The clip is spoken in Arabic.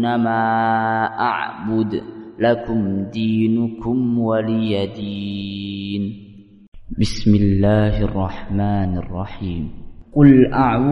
تعبدون ما أعبد لكم دينكم ولي دين. بسم الله الرحمن الرحيم. قل أعوذ